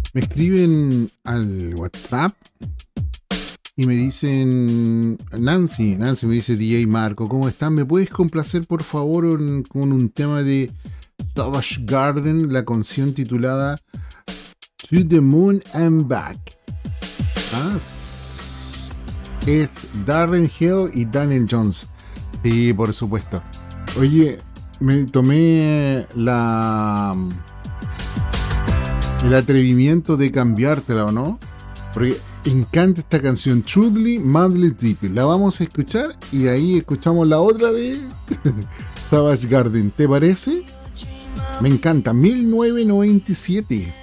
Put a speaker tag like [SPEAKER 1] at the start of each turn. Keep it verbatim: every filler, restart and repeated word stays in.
[SPEAKER 1] Me escriben al WhatsApp y me dicen, Nancy, Nancy me dice D J Marco, ¿cómo están? ¿Me puedes complacer por favor un- con un tema de Savage Garden, la canción titulada To the Moon and Back? Ah, s- es Darren Hill y Daniel Jones. Sí, por supuesto. Oye, me tomé la el atrevimiento de cambiártela, ¿o no? Porque encanta esta canción, Truly Madly Deep. La vamos a escuchar y de ahí escuchamos la otra de Savage Garden. ¿Te parece? Me encanta, mil novecientos noventa y siete.